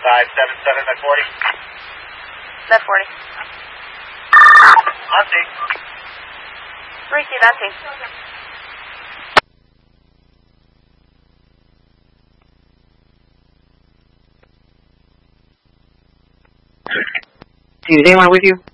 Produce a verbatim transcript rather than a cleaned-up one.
five seven seven, Met forty. Met forty. Monty. three C, Monty. Is anyone with you?